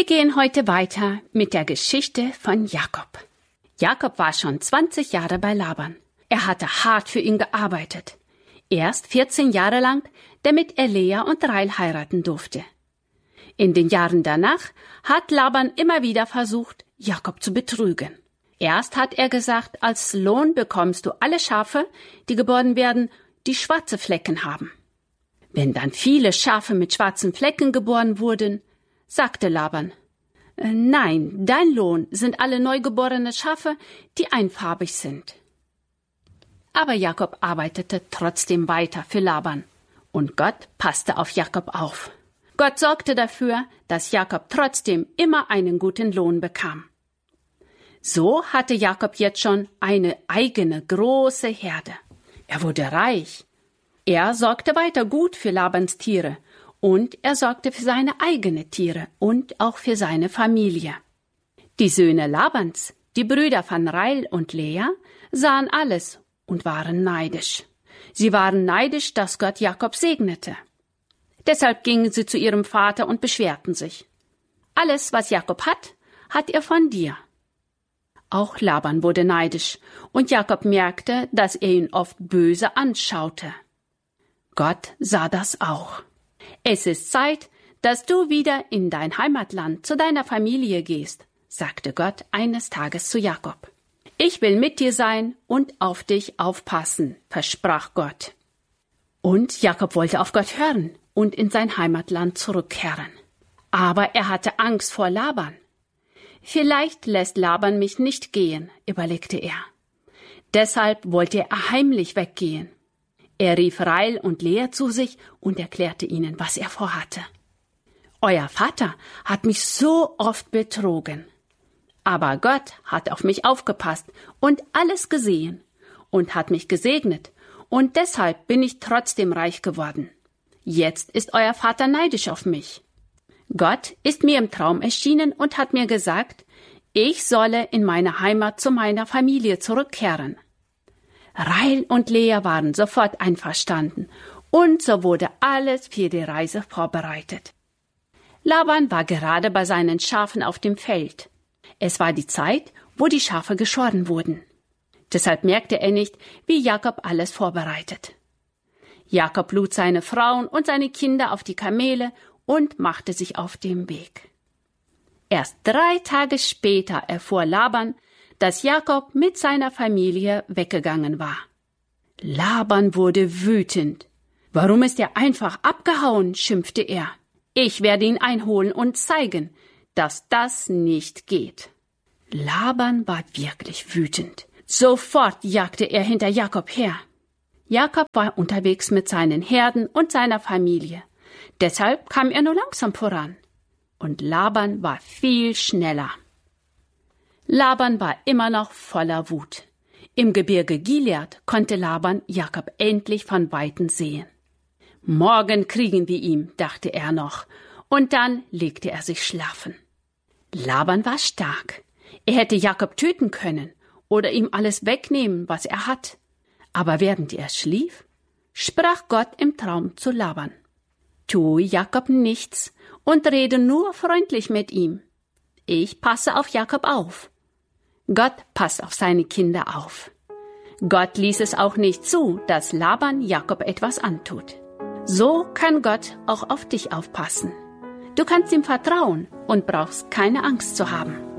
Wir gehen heute weiter mit der Geschichte von Jakob. Jakob war schon 20 Jahre bei Laban. Er hatte hart für ihn gearbeitet. Erst 14 Jahre lang, damit er Lea und Rahel heiraten durfte. In den Jahren danach hat Laban immer wieder versucht, Jakob zu betrügen. Erst hat er gesagt, als Lohn bekommst du alle Schafe, die geboren werden, die schwarze Flecken haben. Wenn dann viele Schafe mit schwarzen Flecken geboren wurden, sagte Laban, nein, dein Lohn sind alle neugeborene Schafe, die einfarbig sind. Aber Jakob arbeitete trotzdem weiter für Laban. Und Gott passte auf Jakob auf. Gott sorgte dafür, dass Jakob trotzdem immer einen guten Lohn bekam. So hatte Jakob jetzt schon eine eigene große Herde. Er wurde reich. Er sorgte weiter gut für Labans Tiere und er sorgte für seine eigenen Tiere und auch für seine Familie. Die Söhne Labans, die Brüder von Rahel und Lea, sahen alles und waren neidisch. Sie waren neidisch, dass Gott Jakob segnete. Deshalb gingen sie zu ihrem Vater und beschwerten sich. Alles, was Jakob hat, hat er von dir. Auch Laban wurde neidisch und Jakob merkte, dass er ihn oft böse anschaute. Gott sah das auch. Es ist Zeit, dass du wieder in dein Heimatland zu deiner Familie gehst, sagte Gott eines Tages zu Jakob. Ich will mit dir sein und auf dich aufpassen, versprach Gott. Und Jakob wollte auf Gott hören und in sein Heimatland zurückkehren. Aber er hatte Angst vor Laban. Vielleicht lässt Laban mich nicht gehen, überlegte er. Deshalb wollte er heimlich weggehen. Er rief Rahel und Lea zu sich und erklärte ihnen, was er vorhatte. Euer Vater hat mich so oft betrogen. Aber Gott hat auf mich aufgepasst und alles gesehen und hat mich gesegnet. Und deshalb bin ich trotzdem reich geworden. Jetzt ist euer Vater neidisch auf mich. Gott ist mir im Traum erschienen und hat mir gesagt, ich solle in meine Heimat zu meiner Familie zurückkehren. Rahel und Lea waren sofort einverstanden und so wurde alles für die Reise vorbereitet. Laban war gerade bei seinen Schafen auf dem Feld. Es war die Zeit, wo die Schafe geschoren wurden. Deshalb merkte er nicht, wie Jakob alles vorbereitet. Jakob lud seine Frauen und seine Kinder auf die Kamele und machte sich auf den Weg. Erst 3 Tage später erfuhr Laban, dass Jakob mit seiner Familie weggegangen war. Laban wurde wütend. Warum ist er einfach abgehauen, schimpfte er. Ich werde ihn einholen und zeigen, dass das nicht geht. Laban war wirklich wütend. Sofort jagte er hinter Jakob her. Jakob war unterwegs mit seinen Herden und seiner Familie. Deshalb kam er nur langsam voran. Und Laban war viel schneller. Laban war immer noch voller Wut. Im Gebirge Gilead konnte Laban Jakob endlich von Weitem sehen. Morgen kriegen wir ihn, dachte er noch, und dann legte er sich schlafen. Laban war stark. Er hätte Jakob töten können oder ihm alles wegnehmen, was er hat. Aber während er schlief, sprach Gott im Traum zu Laban. Tu Jakob nichts und rede nur freundlich mit ihm. Ich passe auf Jakob auf. Gott passt auf seine Kinder auf. Gott ließ es auch nicht zu, dass Laban Jakob etwas antut. So kann Gott auch auf dich aufpassen. Du kannst ihm vertrauen und brauchst keine Angst zu haben.